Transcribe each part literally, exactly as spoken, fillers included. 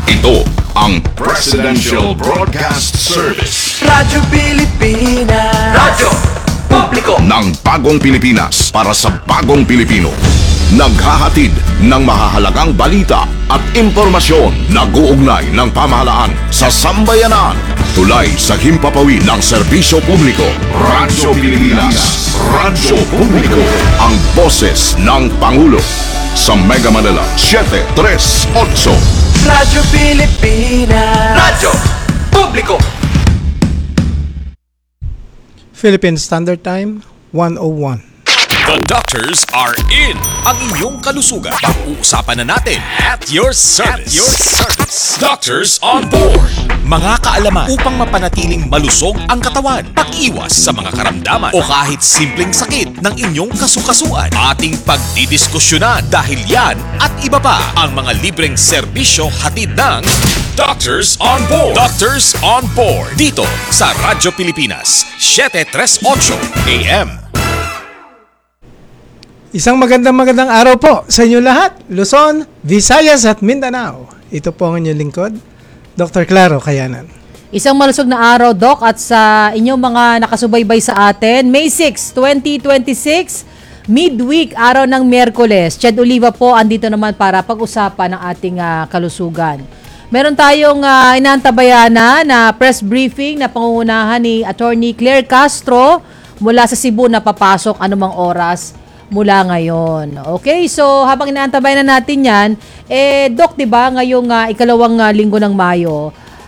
Ito ang Presidential Broadcast Service. Radyo Pilipinas. Radyo Publiko ng bagong Pilipinas para sa bagong Pilipino. Naghahatid ng mahahalagang balita at impormasyon na guugnay ng pamahalaan sa sambayanan. Tulay sa himpapawid ng serbisyo publiko. Radyo Pilipinas. Radyo Publiko. Ang boses ng Pangulo. Sa Mega Manila, seven three eight. Radyo Pilipinas. Radyo Publiko. Philippine Standard Time, one oh one. The doctors are in. Ang inyong kalusugan. Pag-uusapan na natin at your service. At your service. Doctors on board. Mga kaalaman upang mapanatiling malusog ang katawan. Pag-iwas sa mga karamdaman o kahit simpleng sakit ng inyong kasukasuan. Ating pagdidiskusyonan dahil yan at iba pa ang mga libreng serbisyo hatid ng Doctors on Board. Doctors on Board. Dito sa Radyo Pilipinas, seven three eight A M. Isang magandang magandang araw po sa inyo lahat, Luzon, Visayas at Mindanao. Ito po ang inyong lingkod, Doctor Claro Kayanan. Isang malusog na araw, Doc, at sa inyong mga nakasubaybay sa atin, May sixth, twenty twenty-six, midweek, araw ng Miyerkules. Chad Oliva po, andito naman para pag-usapan ng ating uh, kalusugan. Meron tayong uh, inaantabayana na press briefing na pangungunahan ni Attorney Claire Castro mula sa Cebu na papasok anumang oras mula ngayon. Okay, so habang inaantabayan na natin yan, eh, Doc, di ba, ngayong uh, ikalawang uh, linggo ng Mayo,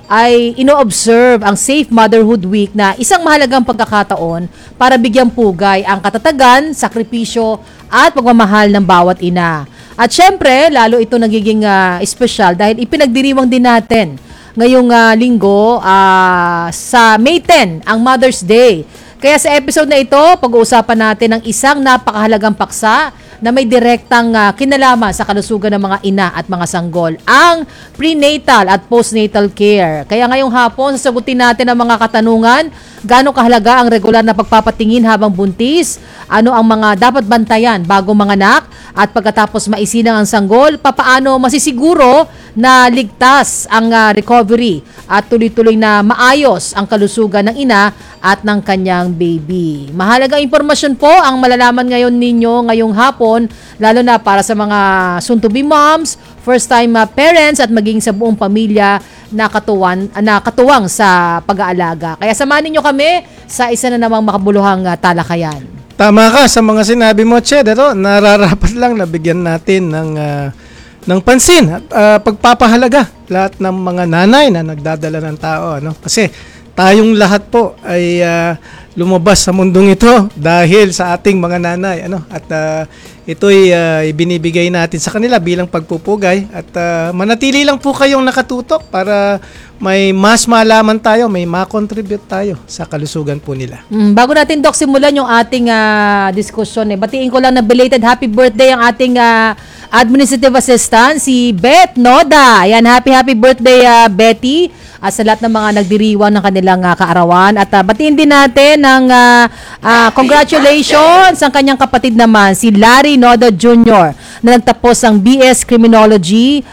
ay ino-observe ang Safe Motherhood Week na isang mahalagang pagkakataon para bigyang pugay ang katatagan, sakripisyo at pagmamahal ng bawat ina. At syempre, lalo ito nagiging uh, espesyal dahil ipinagdiriwang din natin ngayong uh, linggo uh, sa May tenth, ang Mother's Day. Kaya sa episode na ito, pag-uusapan natin ang isang napakahalagang paksa na may direktang uh, kinalaman sa kalusugan ng mga ina at mga sanggol, ang prenatal at postnatal care. Kaya ngayong hapon, sasagutin natin ang mga katanungan, gaano kahalaga ang regular na pagpapatingin habang buntis, ano ang mga dapat bantayan bago manganak, at pagkatapos maisinang ang sanggol, papaano masisiguro na ligtas ang uh, recovery at tuloy-tuloy na maayos ang kalusugan ng ina at ng kanyang baby. Mahalagang impormasyon po ang malalaman ngayon ninyo ngayong hapon, lalo na para sa mga soon-to-be moms, first-time uh, parents at maging sa buong pamilya na katuwan, uh, na katuwang sa pag-aalaga. Kaya samahan ninyo kami sa isa na namang makabuluhang uh, talakayan. Tama ka sa mga sinabi mo, Ched. Ito, nararapat lang na bigyan natin ng, uh, ng pansin at uh, pagpapahalaga lahat ng mga nanay na nagdadala ng tao. Ano? Kasi tayong lahat po ay uh, lumabas sa mundong ito dahil sa ating mga nanay, ano, at uh, ito'y uh, ibinibigay natin sa kanila bilang pagpupugay at uh, manatili lang po kayong nakatutok para may mas malaman tayo, may ma-contribute tayo sa kalusugan po nila. Mm, bago natin, Doc, simulan yung ating uh, diskusyon, eh, batiin ko lang na belated happy birthday ang ating uh, administrative assistant, si Beth Noda. Ayan, happy happy birthday, uh, Betty. Uh, sa lahat ng mga nagdiriwang ng kanilang uh, kaarawan. At uh, batiin din natin ng uh, uh, congratulations ang kanyang kapatid naman, si Larry Noda Junior na nagtapos ang B S Criminology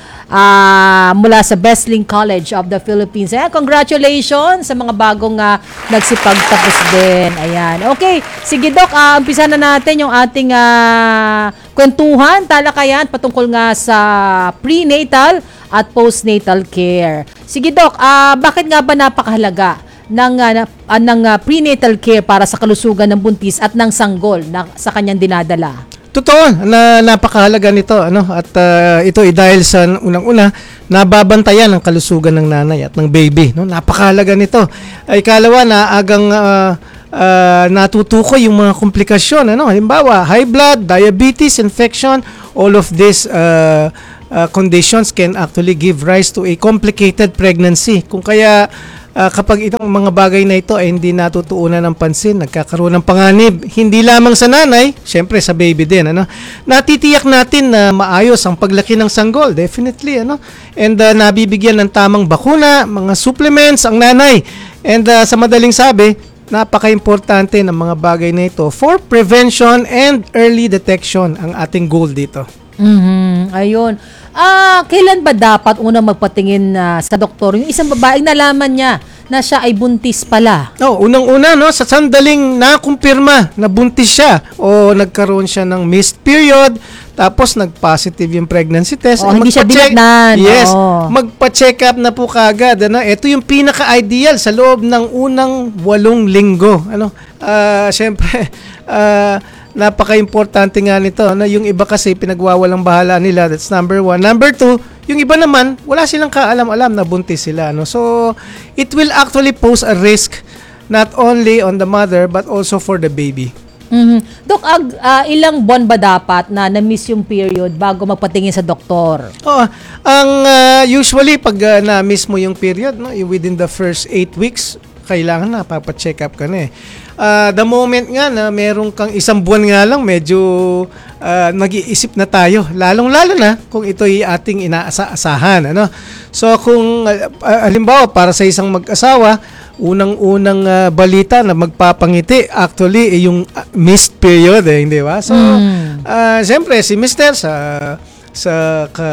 uh, mula sa Besling College of the Philippines. Ayan, congratulations sa mga bagong uh, nagsipagtapos din. Ayan. Okay, sige, Doc, uh, umpisa na natin yung ating uh, kwentuhan, talakayan patungkol nga sa prenatal at postnatal care. Sige, Doc, uh, bakit nga ba napakahalaga ng, uh, uh, ng uh, prenatal care para sa kalusugan ng buntis at ng sanggol na sa kanyang dinadala? Totoo na napakahalaga nito, ano, at uh, ito ay dahil sa unang-una nababantayan ang kalusugan ng nanay at ng baby, no? Napakahalaga nito. Ay kalawa na agang uh, uh, natutukoy yung mga komplikasyon, ano? Halimbawa, high blood, diabetes, infection, all of these uh, uh, conditions can actually give rise to a complicated pregnancy. Kung kaya Uh, kapag itong mga bagay na ito ay hindi natutuunan ng pansin, nagkakaroon ng panganib, hindi lamang sa nanay, syempre sa baby din, ano? Natitiyak natin na maayos ang paglaki ng sanggol, definitely, ano? And uh, nabibigyan ng tamang bakuna, mga supplements ang nanay. And uh, sa madaling sabi, napaka-importante ng mga bagay na ito for prevention and early detection ang ating goal dito. Mm-hmm. Ayun. Ah, kailan ba dapat unang magpatingin ah, sa doktor yung isang babaeng nalaman niya na siya ay buntis pala? No, unang-una no, sa sandaling nakumpirma na buntis siya o nagkaroon siya ng missed period, tapos nag-positive yung pregnancy test. Oh, eh, hindi siya magpa-check- dinatnan. Yes, Oo. magpa-check up na po kagad. Ano? Ito yung pinaka-ideal sa loob ng unang walong linggo. Ano? Ah, syempre, ah, napaka-importante nga nito. Ano? Yung iba kasi pinagwawalang bahala nila. That's number one. Number two, yung iba naman, wala silang kaalam-alam na buntis sila. Ano? So, it will actually pose a risk not only on the mother but also for the baby. Mhm. Dok, ag, ah, ilang buwan ba dapat na na-miss yung period bago magpatingin sa doktor? Oo. Ang ah, usually pag ah, na-miss mo yung period, no, yung within the first eight weeks, kailangan na papacheck up ka na eh. Ah, the moment nga na meron kang isang buwan nga lang, medyo ah, nag-iisip na tayo. Lalong-lalo na kung ito'y ating inaasa-asahan. Ano? So kung ah, ah, halimbawa para sa isang mag-asawa, unang-unang ah, balita na magpapangiti actually eh, yung ah, missed period eh, hindi ba? So ah, siyempre si Mister sa sa ka,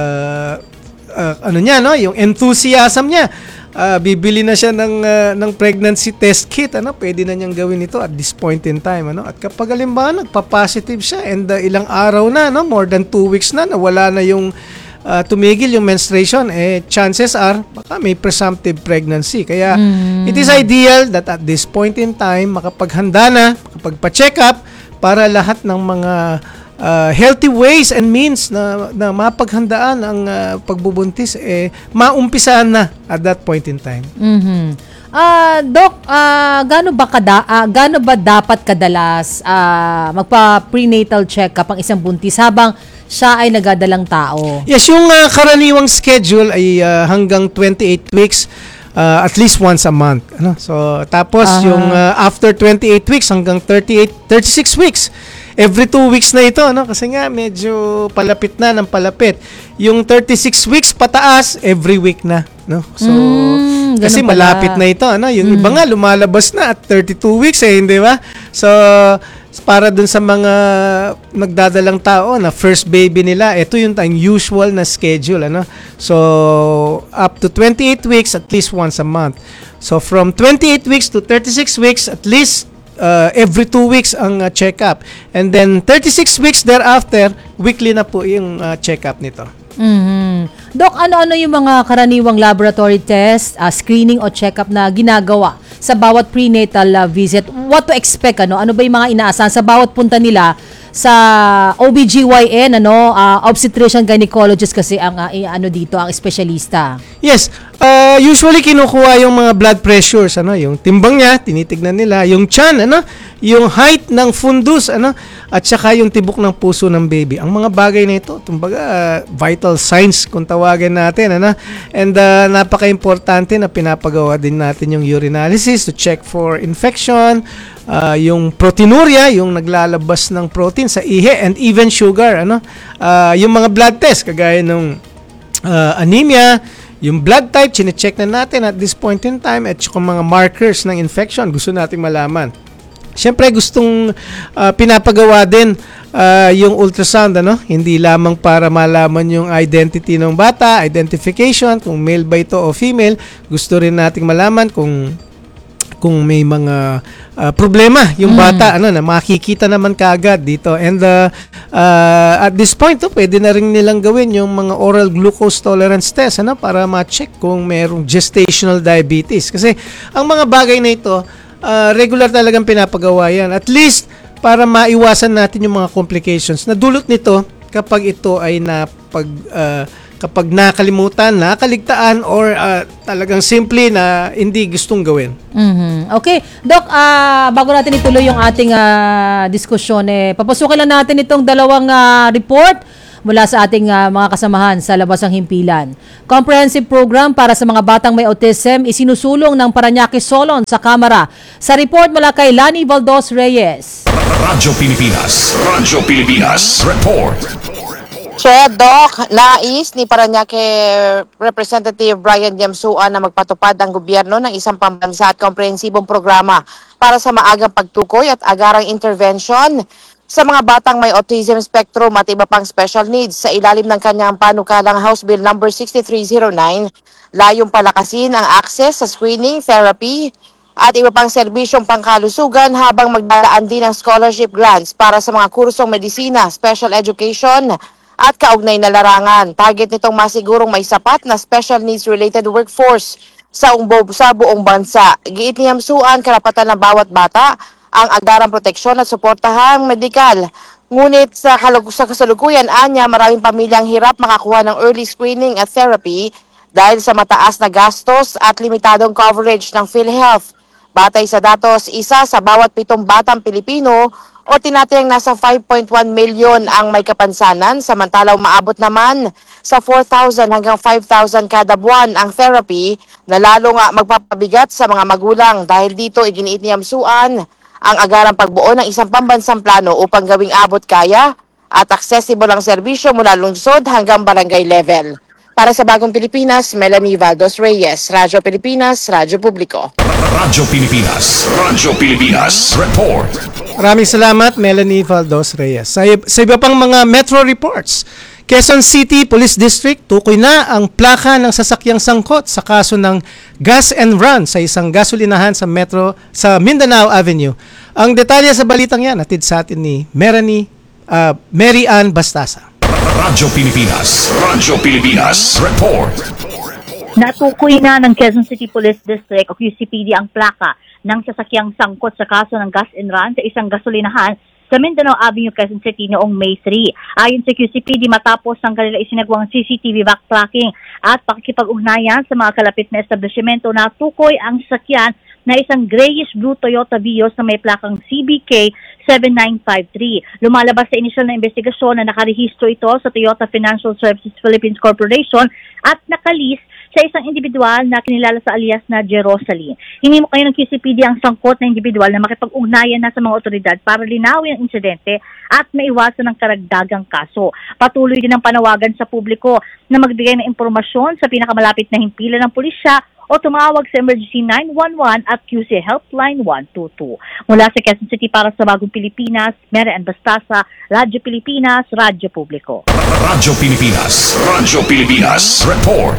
ah, ano niya no, yung enthusiasm niya. Ah, bibili na siya ng ah, ng pregnancy test kit, ano, pwede na niyang gawin ito at this point in time, ano. At kapag halimbawa nagpa-positive siya and ah, ilang araw na, no, more than two weeks na nawala na yung ah, tumigil yung menstruation, eh chances are baka may presumptive pregnancy. Kaya it is ideal that at this point in time makapaghanda na, makapagpa-check up para lahat ng mga uh, healthy ways and means na, na mapaghandaan ang uh, pagbubuntis, eh, maumpisahan na at that point in time. Mhm. Ah, Doc, ah gaano ba kada ah, gaano ba dapat kadalas ah, magpa-prenatal check-up ang isang buntis habang siya ay nagadalang tao? Yes, yung uh, karaniwang schedule ay uh, hanggang twenty-eight weeks, uh, at least once a month. Ano? So, tapos Ah. yung uh, after twenty-eight weeks hanggang thirty-eight, thirty-six weeks, every two weeks na ito, no? Kasi nga medyo palapit na ng palapit. Yung thirty-six weeks pataas, every week na, no? So, Mm, ganun kasi pala. malapit na ito, ano? Yung iba nga lumalabas na at thirty-two weeks eh, hindi ba? So, para dun sa mga nagdadalang tao na first baby nila, ito yung ang usual na schedule, ano? So, up to twenty-eight weeks, at least once a month. So, from twenty-eight weeks to thirty-six weeks, at least uh, every two weeks ang uh, check-up. And then, thirty-six weeks thereafter, weekly na po yung uh, check-up nito. Mhm. Doc, ano-ano yung mga karaniwang laboratory test, ah, screening o check-up na ginagawa sa bawat prenatal ah, visit? What to expect? Ano ano ba yung mga inaasahan sa bawat punta nila sa O B G Y N, ano, ah, obstetrician gynecologist kasi ang ah, i- ano dito, ang espesyalista? Yes, uh, usually kinukuha yung mga blood pressures, ano, yung timbang niya, tinitignan nila, yung tiyan, ano, yung height ng fundus, ano, at saka yung tibok ng puso ng baby. Ang mga bagay na ito, kumbaga, uh, vital signs kung tawagin natin, ano, and uh, napaka-importante na pinapagawa din natin yung urinalysis to check for infection, uh, yung proteinuria, yung naglalabas ng protein sa ihi, and even sugar, ano, uh, yung mga blood test, kagaya ng uh, anemia, yung blood type, chine-check na natin at this point in time, at yung mga markers ng infection, gusto nating malaman. Siyempre, gustong uh, pinapagawa din uh, yung ultrasound, ano? Hindi lamang para malaman yung identity ng bata, identification, kung male ba ito o female. Gusto rin nating malaman kung kung may mga uh, problema yung bata, ano, na makikita naman kaagad dito. And uh, uh, at this point, oh, pwede na rin nilang gawin yung mga oral glucose tolerance test, ano, para ma-check kung merong gestational diabetes. Kasi ang mga bagay na ito, uh, regular talagang pinapagawa yan. At least, para maiwasan natin yung mga complications na dulot nito kapag ito ay napag... Uh, kapag nakalimutan, nakaligtaan, or uh, talagang simple na hindi gustong gawin. Mhm. Okay. Doc, ah, bago natin ituloy yung ating ah, diskusyon, eh, papasukin lang natin itong dalawang ah, report mula sa ating ah, mga kasamahan sa labas ng himpilan. Comprehensive program para sa mga batang may autism isinusulong ng Parañaque Solon sa Kamara. Sa report mula kay Lani Valdos Reyes. Radyo Pilipinas. Radyo Pilipinas. Report. Chair Doc, nais ni Parañaque Representative Brian Yamsua na magpatupad ang gobyerno ng isang pambansa at komprehensibong programa para sa maagang pagtukoy at agarang intervention sa mga batang may autism spectrum at iba pang special needs sa ilalim ng kanyang panukalang House Bill number sixty-three oh nine. Layong palakasin ang access sa screening, therapy at iba pang serbisyong pangkalusugan habang magdalaan din ng scholarship grants para sa mga kursong medisina, special education at kaugnay na larangan. Target nitong masigurong may sapat na special needs related workforce sa, umbo, sa buong bansa. Giit ni Yamsuan, karapatan ng bawat bata ang agarang proteksyon at suportahang medikal. Ngunit sa, kalug- sa kasalukuyan, anya, maraming pamilyang hirap makakuha ng early screening at therapy dahil sa mataas na gastos at limitadong coverage ng PhilHealth. Batay sa datos, isa sa bawat pitong batang Pilipino o tinatayang nasa five point one million ang may kapansanan, samantalang umaabot naman sa four thousand hanggang five thousand kada buwan ang therapy na lalo nga magpapabigat sa mga magulang. Dahil dito, iginiit ni Yamsuan ang agarang pagbuo ng isang pambansang plano upang gawing abot kaya at accessible ang serbisyo mula lungsod hanggang barangay level. Para sa Bagong Pilipinas, Melanie Valdos Reyes, Radyo Pilipinas, Radyo Publiko. Radyo Pilipinas, Radyo Pilipinas, report. Maraming salamat, Melanie Valdos Reyes. Sa, sa iba pang mga Metro reports, Quezon City Police District, tukoy na ang plaka ng sasakyang sangkot sa kaso ng gas and run sa isang gasolinahan sa Metro sa Mindanao Avenue. Ang detalye sa balitang yan, atid sa atin ni Melanie, uh, Mary Ann Bastasa. Radyo Pilipinas, Radyo Pilipinas, report. Natukoy na ng Quezon City Police District o Q C P D ang plaka ng sasakyang sangkot sa kaso ng gas and run sa isang gasolinahan sa Mindanao Avenue, Quezon City noong May three. Ayon sa Q C P D, matapos ang kanila isinagawang C C T V backtracking at pakikipag-ugnayan sa mga kalapit na establishmento, natukoy ang sasakyan na isang grayish-blue Toyota Vios na may plakang C B K seven nine five three. Lumalabas sa inisyal na investigasyon na nakarehistro ito sa Toyota Financial Services Philippines Corporation at nakalis sa isang individual na kinilala sa alias na Jerosaline. Hinimok ngayon ng Q C P D ang sangkot na individual na makipag-ugnayan na sa mga otoridad para linawin ang insidente at maiwasan ang karagdagang kaso. Patuloy din ang panawagan sa publiko na magbigay ng impormasyon sa pinakamalapit na himpilan ng pulisya o tumawag sa Emergency nine one one at Q C Helpline one two two. Mula sa Quezon City para sa Bagong Pilipinas, Mary Ann Bastasa, Radyo Pilipinas, Radyo Publiko. Radyo Pilipinas, Radyo Pilipinas, report.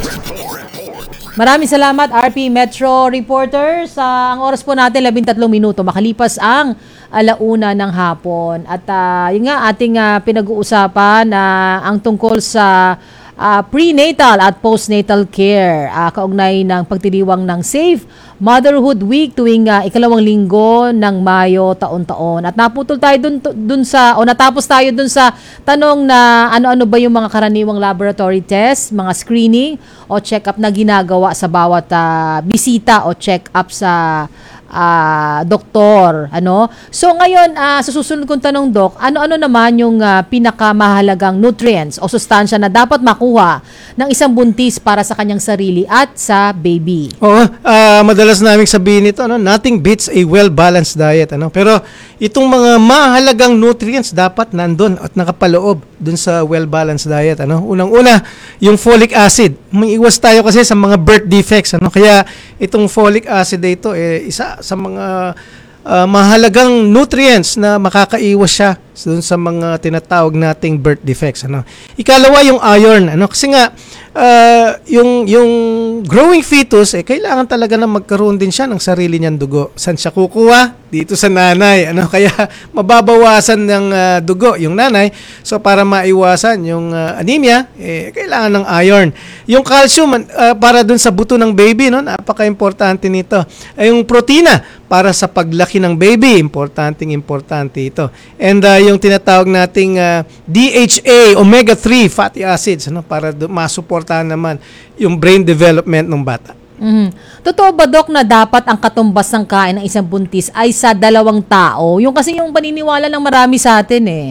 Maraming salamat, R P Metro Reporter. Sa ang oras po natin, labing tatlong minuto. Makalipas ang alauna ng hapon. At uh, yun nga, ating uh, pinag-uusapan uh, ang tungkol sa uh, prenatal at postnatal care. Uh, kaugnay ng pagtiriwang ng Safe Motherhood Week tuwing uh, ikalawang linggo ng Mayo taon-taon. At naputol tayo dun, dun sa, o natapos tayo dun sa tanong na ano-ano ba yung mga karaniwang laboratory tests, mga screening o check-up na ginagawa sa bawat uh, bisita o check-up sa uh, doktor. Ano? So ngayon, uh, sa susunod kong tanong, Doc, ano-ano naman yung uh, pinakamahalagang nutrients o sustansya na dapat makuha ng isang buntis para sa kanyang sarili at sa baby? Oo, uh, madalas naming sabihin ito, ano, nothing beats a well-balanced diet. Ano? Pero itong mga mahalagang nutrients dapat nandun at nakapaloob dun sa well-balanced diet. Ano? Unang-una, yung folic acid. May iwas tayo kasi sa mga birth defects. Ano? Kaya itong folic acid ito, eh, isa sa mga uh, mahalagang nutrients na makakaiwas siya dun sa mga tinatawag nating birth defects. Ano? Ikalawa, yung iron. Ano? Kasi nga, Uh, yung yung growing fetus eh kailangan talaga na magkaroon din siya ng sarili niyang dugo. Saan siya kukuha? Dito sa nanay. Ano kaya mababawasan ng uh, dugo yung nanay. So para maiwasan yung uh, anemia, eh kailangan ng iron. Yung calcium uh, para dun sa buto ng baby, no, napaka-importante nito. Ay yung protina para sa paglaki ng baby, importanteng importante ito. And uh, yung tinatawag nating uh, D H A, omega three fatty acids, ano, para do- masuportahan naman yung brain development ng bata. Mm-hmm. Totoo ba, Doc, na dapat ang katumbas ng kain ng isang buntis ay sa dalawang tao? Yung kasi yung paniniwala ng marami sa atin eh.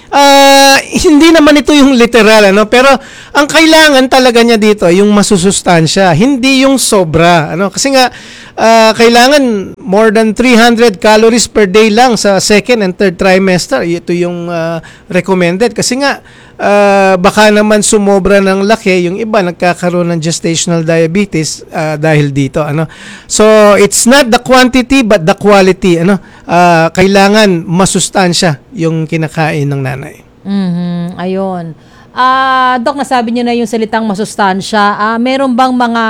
Ah, hindi naman ito yung literal, ano, pero ang kailangan talaga niya dito yung masusustansya, hindi yung sobra, ano, kasi nga ah, kailangan more than three hundred calories per day lang sa second and third trimester. Ito yung ah, recommended kasi nga ah, baka naman sumobra ng laki, yung iba nagkakaroon ng gestational diabetes ah, dahil dito, ano. So it's not the quantity but the quality, ano. Ah, kailangan masustansya yung kinakain ng nanay. Mhm, ayun. Ah, Dok, nasabi niyo na yung salitang masustansya. Ah, meron bang mga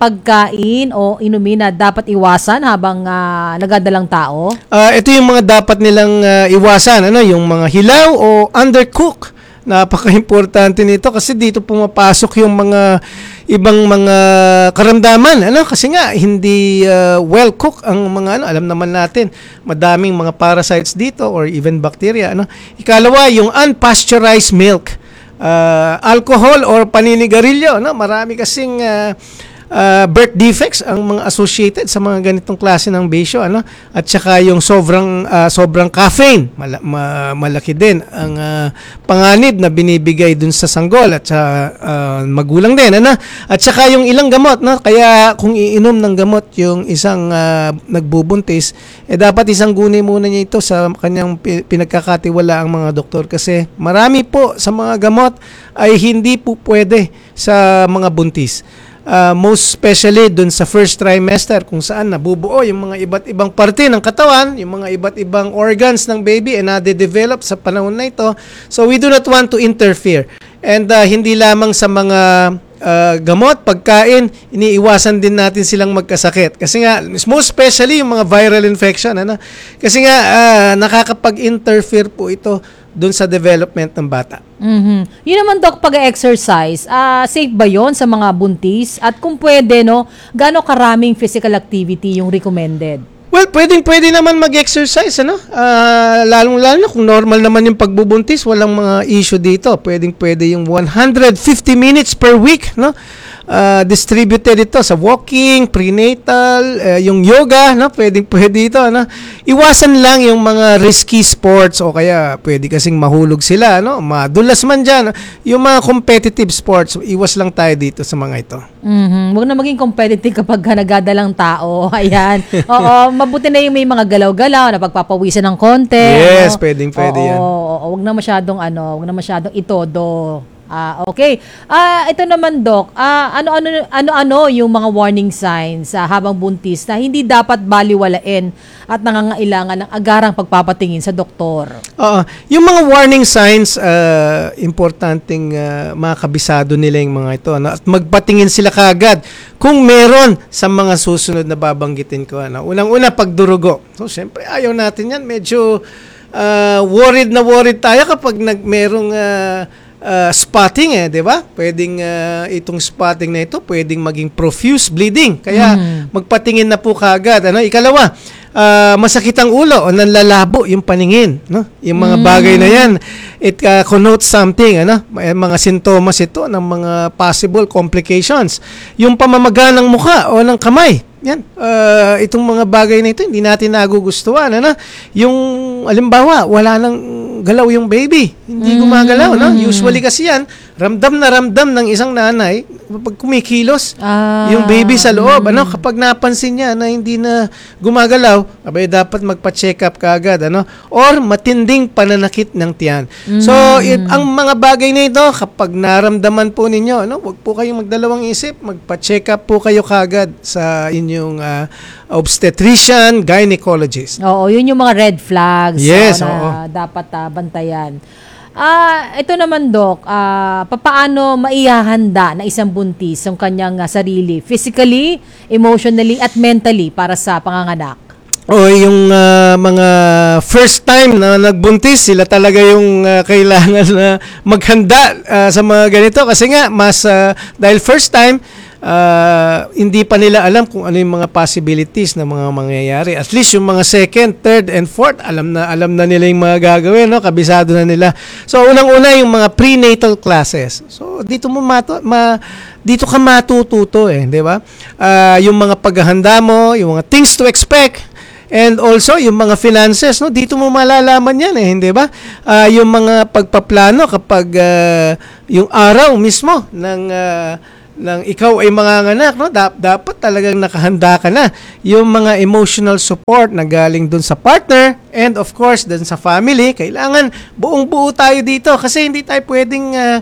pagkain o inumin na dapat iwasan habang ah, nagdadalang tao? Ah, ito yung mga dapat nilang ah, iwasan, ano, yung mga hilaw o undercook. Napaka-importante nito kasi dito pumapasok yung mga ibang mga karamdaman, ano, kasi nga hindi ah, well cooked ang mga, ano, alam naman natin, madaming mga parasites dito or even bacteria, ano. Ikalawa, yung unpasteurized milk. Uh, alcohol or paninigarilyo, no? Marami kasing uh, uh, birth defects ang mga associated sa mga ganitong klase ng bisyo, ano? At saka yung sobrang uh, sobrang caffeine, Mala- ma- malaki din ang uh, panganib na binibigay dun sa sanggol at sa uh, magulang din, ano? At saka yung ilang gamot, no? Kaya kung iinom ng gamot yung isang uh, nagbubuntis, eh dapat isang guni muna niya ito sa kanyang pi- pinagkakatiwala ang mga doktor kasi marami po sa mga gamot ay hindi po pwede sa mga buntis. Uh, most especially dun sa first trimester kung saan nabubuo yung mga iba't ibang parte ng katawan, yung mga iba't ibang organs ng baby and nade-develop sa panahon na ito. So we do not want to interfere. And uh, hindi lamang sa mga uh, gamot, pagkain, iniiwasan din natin silang magkasakit. Kasi nga, most especially yung mga viral infection, ano? Kasi nga, uh, nakakapag-interfere po ito dun sa development ng bata. Mhm. Yun naman, Dok, pag-exercise, ah, safe ba yon sa mga buntis? At kung pwede, no, gaano karaming physical activity yung recommended? Well, pwedeng pwede naman mag-exercise, ano? Ah, lalong-lalo na kung normal naman yung pagbubuntis, walang mga issue dito. Pwedeng pwede yung one hundred fifty minutes per week, no? Ah, distributed ito sa walking, prenatal, eh, yung yoga, no? Pwedeng pwede ito, ano? Iwasan lang yung mga risky sports o kaya pwede kasing mahulog sila, no? Madulas man diyan. Yung mga competitive sports, iwas lang tayo dito sa mga ito. Mhm. Huwag na maging competitive kapag ka nagdadalang tao. Ayan. Oo, mabuti na yung may mga galaw-galaw na pagpapawisan ng konti. Yes, ano? pwedeng pwede Oo, yan. oo, oo. Huwag na masyadong ano, huwag na masyadong itodo. Ah, okay. Ah, ito naman, Doc. Ah, ano-ano ano-ano yung mga warning signs sa habang buntis na hindi dapat baliwalain at nangangailangan ng agarang pagpapatingin sa doktor. Oo. Yung mga warning signs, uh, importanteng uh, makabisado nila yung mga ito. Ano? At magpatingin sila kaagad kung meron sa mga susunod na babanggitin ko. Ano? Unang-una, pagdurugo. So, syempre, ayaw natin yan. Medyo uh, worried na worried tayo kapag nag, merong uh, uh, spotting, eh, di ba? Pwedeng uh, itong spotting na ito, pwedeng maging profuse bleeding. Kaya, mm. magpatingin na po kaagad. Ano? Ikalawa, Uh, masakit ang ulo o nanlalabo yung paningin, no? Yung mga bagay na yan, it uh, connotes something, ano? May mga sintomas ito ng mga possible complications. Yung pamamaga ng mukha o ng kamay, yan. Uh, itong mga bagay na ito, hindi natin nagugustuhan, ano? Yung, alimbawa, wala nang galaw yung baby. Hindi gumagalaw, no? Usually kasi yan, ramdam na ramdam ng isang nanay pag kumikilos Ah. yung baby sa loob. Ano? Kapag napansin niya na hindi na gumagalaw, abay dapat magpa-check up kaagad, ano? Or matinding pananakit ng tiyan. So, it, ang mga bagay na ito, kapag naramdaman po ninyo, ano, wag po kayong magdalawang isip, magpa-check up po kayo kaagad sa inyong uh, obstetrician, gynecologist. Oo, yun yung mga red flags Yes, oo, na oo. dapat ah, bantayan. Ah, ito naman, Doc, ah, papaano maihahanda na isang buntis ang kanyang ah, sarili, physically, emotionally, at mentally para sa panganganak? O yung ah, mga first time na nagbuntis, sila talaga yung ah, kailangan na maghanda ah, sa mga ganito kasi nga mas ah, dahil first time uh, hindi pa nila alam kung ano yung mga possibilities na mga mangyayari. At least yung mga second, third, and fourth, alam na alam na nila yung mga gagawin, no? Kabisado na nila. So, unang-una yung mga prenatal classes. So, dito mo matu ma dito ka matututo eh, di ba? Uh, yung mga paghahanda mo, yung mga things to expect, And also, yung mga finances, no? Dito mo malalaman yan eh, hindi ba? Ah, yung mga pagpaplano kapag ah, yung araw mismo ng ah, ng ikaw ay manganganak, no? Dap- dapat talagang nakahanda ka na. Yung mga emotional support na galing dun sa partner and of course dun sa family, kailangan buong-buo tayo dito kasi hindi tayo pwedeng ah,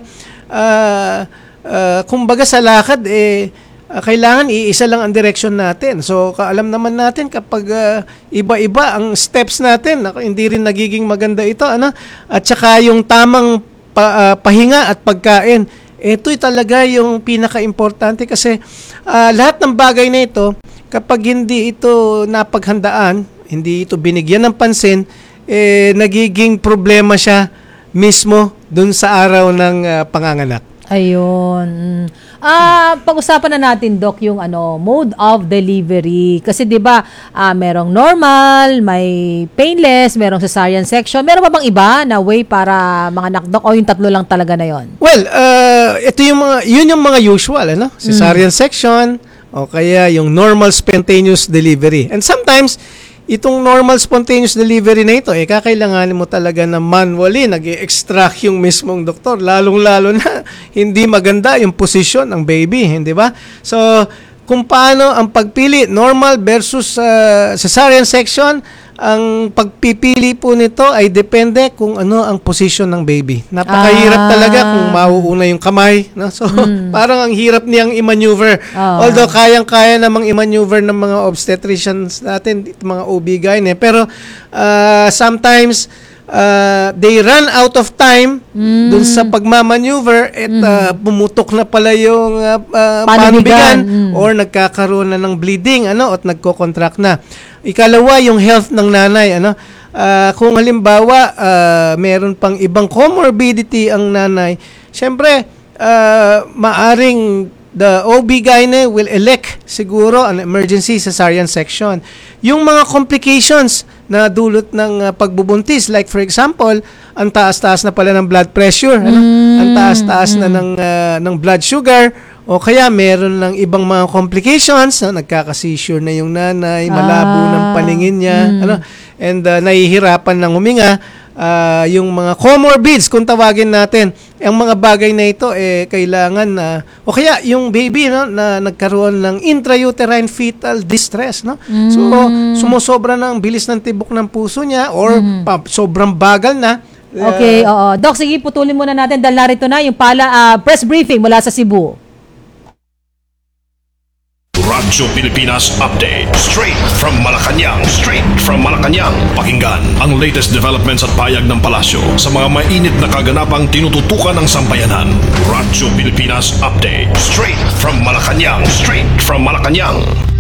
ah, ah, kumbaga sa lakad eh ah, kailangan iisa lang ang direction natin. So, kaalam naman natin kapag ah, iba-iba ang steps natin, ako, hindi rin nagiging maganda ito, ano? At saka yung tamang pa- ah, pahinga at pagkain, ito'y talaga yung pinaka-importante kasi ah, lahat ng bagay na ito, kapag hindi ito napaghandaan, hindi ito binigyan ng pansin, eh, nagiging problema siya mismo dun sa araw ng ah, panganganak. Ayun. Mm. Ah, pag-usapan na natin Doc yung ano, mode of delivery kasi 'di ba, ah, merong normal, may painless, merong cesarean section. Meron pa bang iba na way para mga anak Doc o yung tatlo lang talaga na 'yon? Well, uh, ito yung mga yun yung mga usual, ano? Cesarean section o kaya yung normal spontaneous delivery. And sometimes itong normal spontaneous delivery na ito, eh, kakailanganin mo talaga na manually nag-extract yung mismong doktor. Lalong-lalo na hindi maganda yung posisyon ng baby, hindi ba? So, kung paano ang pagpili, normal versus uh, cesarean section, ang pagpipili po nito ay depende kung ano ang position ng baby. Napakahirap Ah. talaga kung mauuna yung kamay. No? So, parang ang hirap niyang i-maneuver. Oo. Although, kayang-kaya namang i-maneuver ng mga obstetricians natin, mga O B G Y N. Eh. Pero, uh, sometimes, uh, they run out of time dun sa pagmamaneuver at uh, pumutok na pala yung uh, uh, Panubigan. panubigan Mm. or nagkakaroon na ng bleeding ano at nagko-contract na. Ikalawa, yung health ng nanay, ano? Ah, kung halimbawa, ah, meron pang ibang comorbidity ang nanay, syempre, ah, maaring the O B G Y N will elect siguro an emergency cesarean section. Yung mga complications na dulot ng ah, pagbubuntis, like for example, ang taas-taas na pala ng blood pressure, ano? Ang taas-taas na ng, ah, ng blood sugar, o kaya meron ng ibang mga complications, no? Nagkaka-seizure na yung nanay, malabo Ah. ng paningin niya, ano? And uh, nahihirapan ng huminga, uh, yung mga comorbids, kung tawagin natin, ang mga bagay na ito, eh, kailangan na, o kaya yung baby, no, na nagkaroon ng intrauterine fetal distress, no? So, sumusobra na ang bilis ng tibok ng puso niya, or pa, sobrang bagal na. Okay, oo. Doc, sige, putulin muna natin dahil narito na yung pala ah, press briefing mula sa Cebu. Radyo Pilipinas Update. Straight from Malacanang. Straight from Malacanang. Pakinggan ang latest developments at payag ng palasyo sa mga mainit na kaganapang tinututukan ng sambayanan. Radyo Pilipinas Update. Straight from Malacanang. Straight from Malacanang.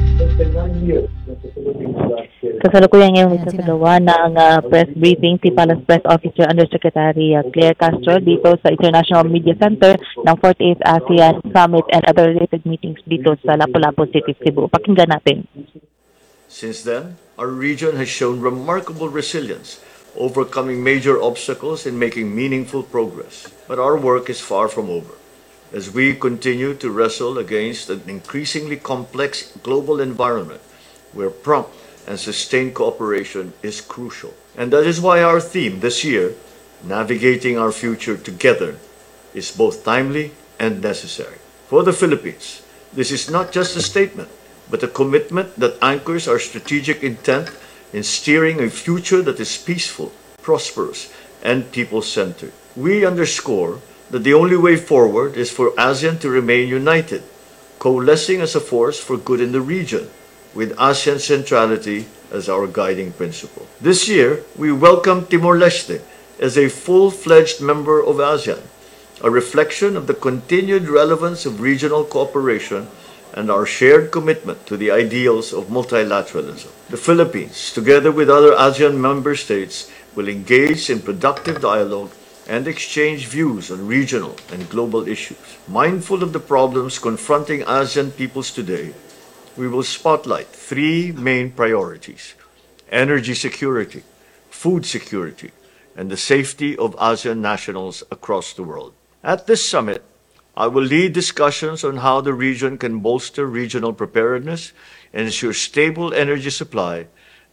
Kasalukuyan ngayong Ayan, isasagawa ng uh, press briefing si Palace Press Officer Undersecretary uh, Claire Castro dito sa International Media Center ng forty-eighth ASEAN Summit and other related meetings dito sa Lapu-Lapu City, Cebu. Pakinggan natin. Since then, our region has shown remarkable resilience, overcoming major obstacles and making meaningful progress. But our work is far from over, as we continue to wrestle against an increasingly complex global environment where prompt and sustained cooperation is crucial. And that is why our theme this year, Navigating Our Future Together, is both timely and necessary. For the Philippines, this is not just a statement, but a commitment that anchors our strategic intent in steering a future that is peaceful, prosperous, and people-centered. We underscore that the only way forward is for ASEAN to remain united, coalescing as a force for good in the region, with ASEAN centrality as our guiding principle. This year, we welcome Timor-Leste as a full-fledged member of ASEAN, a reflection of the continued relevance of regional cooperation and our shared commitment to the ideals of multilateralism. The Philippines, together with other ASEAN member states, will engage in productive dialogue and exchange views on regional and global issues. Mindful of the problems confronting ASEAN peoples today, we will spotlight three main priorities: energy security, food security, and the safety of ASEAN nationals across the world. At this summit, I will lead discussions on how the region can bolster regional preparedness, ensure stable energy supply,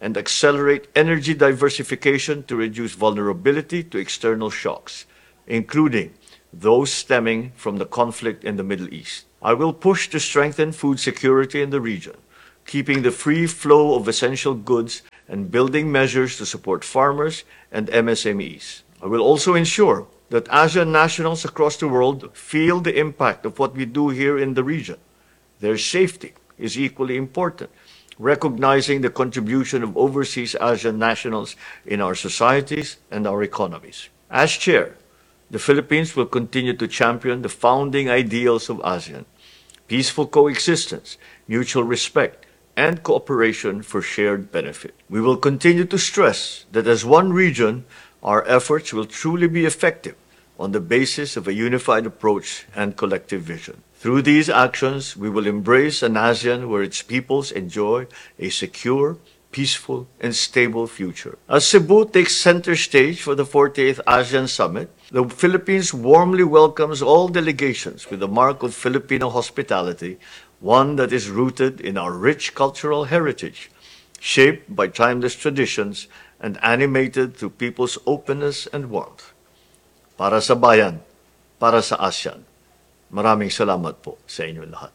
and accelerate energy diversification to reduce vulnerability to external shocks, including those stemming from the conflict in the Middle East. I will push to strengthen food security in the region, keeping the free flow of essential goods and building measures to support farmers and M S M Es. I will also ensure that ASEAN nationals across the world feel the impact of what we do here in the region. Their safety is equally important, recognizing the contribution of overseas ASEAN nationals in our societies and our economies. As chair, the Philippines will continue to champion the founding ideals of ASEAN: peaceful coexistence, mutual respect, and cooperation for shared benefit. We will continue to stress that as one region, our efforts will truly be effective on the basis of a unified approach and collective vision. Through these actions, we will embrace an ASEAN where its peoples enjoy a secure, peaceful, and stable future. As Cebu takes center stage for the forty-eighth ASEAN Summit, the Philippines warmly welcomes all delegations with a mark of Filipino hospitality, one that is rooted in our rich cultural heritage, shaped by timeless traditions and animated through people's openness and warmth. Para sa bayan, para sa ASEAN. Maraming salamat po sa inyo lahat.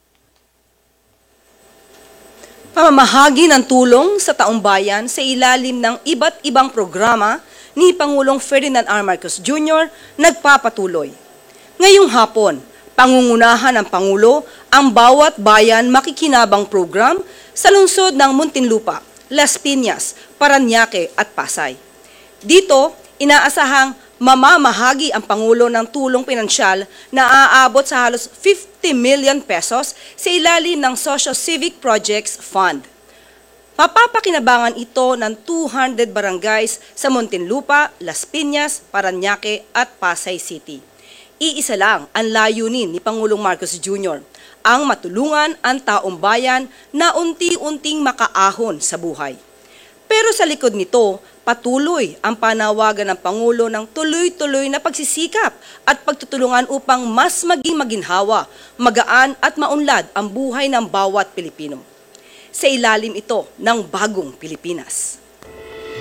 Pamamahagi ng tulong sa taong bayan sa ilalim ng iba't ibang programa ni Pangulong Ferdinand R. Marcos Junior nagpapatuloy. Ngayong hapon, pangungunahan ng Pangulo ang Bawat Bayan Makikinabang program sa lungsod ng Muntinlupa, Las Piñas, Parañaque at Pasay. Dito, inaasahang mamamahagi ang Pangulo ng tulong pinansyal na aabot sa halos fifty million pesos sa ilalim ng Social Civic Projects Fund. Mapapakinabangan ito ng two hundred barangays sa Muntinlupa, Las Piñas, Parañaque at Pasay City. Iisa lang ang layunin ni Pangulong Marcos Junior, ang matulungan ang taong bayan na unti-unting makaahon sa buhay. Pero sa likod nito, patuloy ang panawagan ng Pangulo ng tuloy-tuloy na pagsisikap at pagtutulungan upang mas maging maginhawa, magaan at maunlad ang buhay ng bawat Pilipino. Sa ilalim ito ng Bagong Pilipinas.